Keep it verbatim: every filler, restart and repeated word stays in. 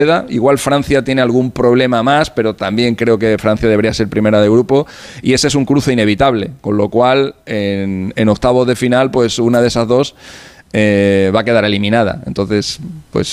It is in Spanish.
Igual Francia tiene algún problema más, pero también creo que Francia debería ser primera de grupo, y ese es un cruce inevitable, con lo cual en, en octavos de final pues una de esas dos eh, va a quedar eliminada. Entonces pues